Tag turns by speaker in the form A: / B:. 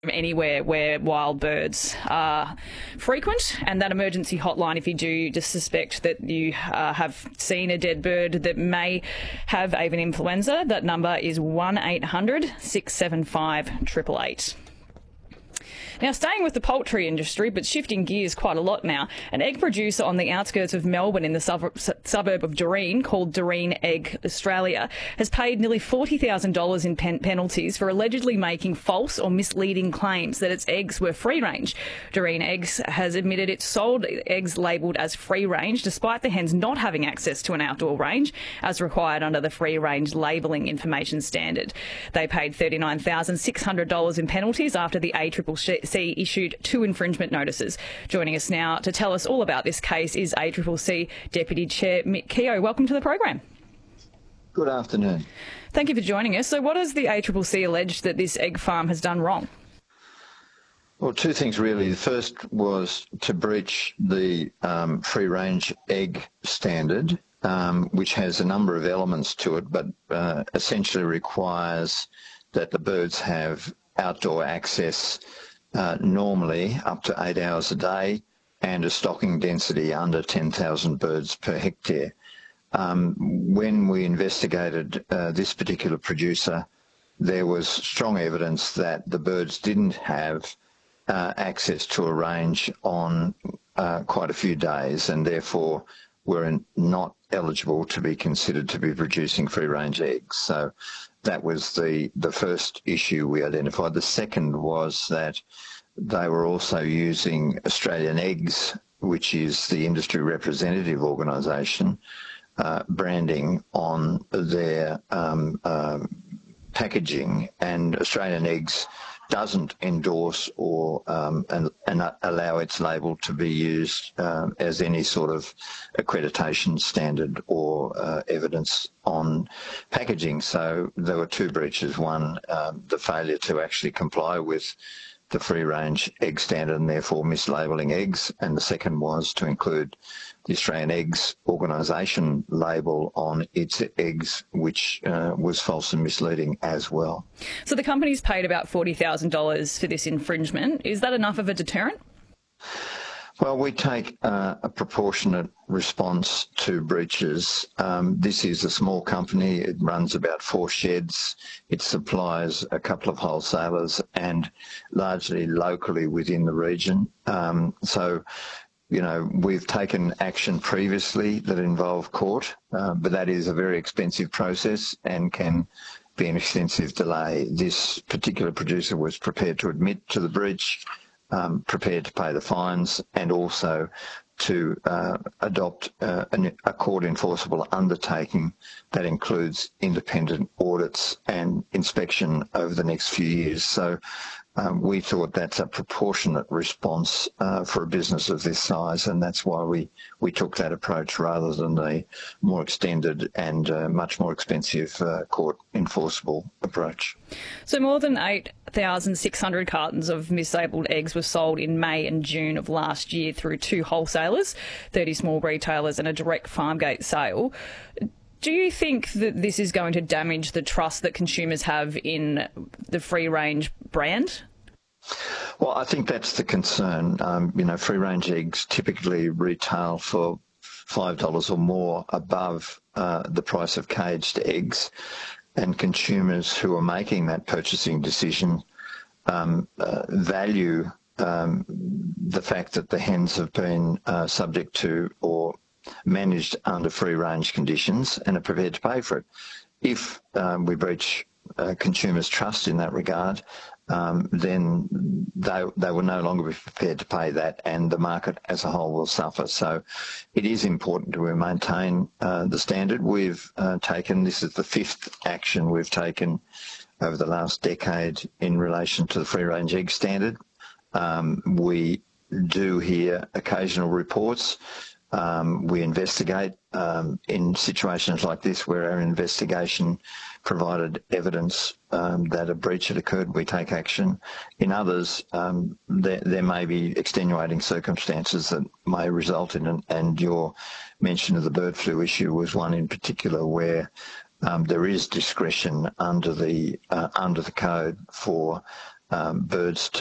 A: anywhere where wild birds are frequent, and that emergency hotline, if you do just suspect that you have seen a dead bird that may have avian influenza, that number is 1800 675 888. Now, staying with the poultry industry, but shifting gears quite a lot now, an egg producer on the outskirts of Melbourne in the suburb of Doreen, called Doreen Egg Australia, has paid nearly $40,000 in penalties for allegedly making false or misleading claims that its eggs were free-range. Doreen Eggs has admitted it sold eggs labelled as free-range, despite the hens not having access to an outdoor range, as required under the free-range labelling information standard. They paid $39,600 in penalties after the ACCC issued 2 infringement notices. Joining us now to tell us all about this case is ACCC Deputy Chair Mick Keogh. Welcome to the program.
B: Good afternoon.
A: Thank you for joining us. So what has the ACCC alleged that this egg farm has done wrong?
B: Well, 2 things really. The first was to breach the free-range egg standard, which has a number of elements to it, but essentially requires that the birds have outdoor access normally up to 8 hours a day and a stocking density under 10,000 birds per hectare. When we investigated this particular producer, there was strong evidence that the birds didn't have access to a range on quite a few days, and therefore were not eligible to be considered to be producing free-range eggs. So that was the first issue we identified. The second was that they were also using Australian Eggs, which is the industry representative organisation, branding on their packaging, and Australian Eggs doesn't endorse or and allow its label to be used as any sort of accreditation standard or evidence on packaging. So there were 2 breaches. One, the failure to actually comply with the free-range egg standard and therefore mislabelling eggs, and the second was to include the Australian Eggs organisation label on its eggs, which was false and misleading as well.
A: So the company's paid about $40,000 for this infringement. Is that enough of a deterrent?
B: Well, we take a proportionate response to breaches. This is a small company. It runs about 4 sheds. It supplies a couple of wholesalers and largely locally within the region. So, you know, we've taken action previously that involved court, but that is a very expensive process and can be an extensive delay. This particular producer was prepared to admit to the breach, prepared to pay the fines, and also to adopt a court enforceable undertaking that includes independent audits and inspection over the next few years. So we thought that's a proportionate response for a business of this size, and that's why we took that approach rather than the more extended and much more expensive court enforceable approach.
A: So more than 8,600 cartons of mislabelled eggs were sold in May and June of last year through 2 wholesalers, 30 small retailers and a direct farm gate sale. Do you think that this is going to damage the trust that consumers have in the free-range brand?
B: Well, I think that's the concern. You know, free-range eggs typically retail for $5 or more above the price of caged eggs, and consumers who are making that purchasing decision value the fact that the hens have been subject to or managed under free-range conditions and are prepared to pay for it. If we breach consumers' trust in that regard, then they will no longer be prepared to pay that, and the market as a whole will suffer. So it is important to maintain the standard. We've taken, this is the 5th action we've taken over the last decade in relation to the free-range egg standard. We do hear occasional reports. We investigate in situations like this where our investigation provided evidence that a breach had occurred. We take action. In others, there may be extenuating circumstances that may result in it, and your mention of the bird flu issue was one in particular where there is discretion under the code for birds to